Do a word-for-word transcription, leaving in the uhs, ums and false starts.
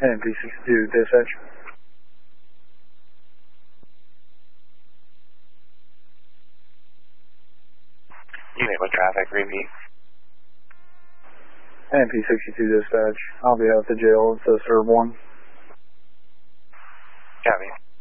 N P sixty-two, dispatch. Unit with traffic, repeat. N P sixty-two, dispatch. I'll be out the jail, it's a serve one. Copy.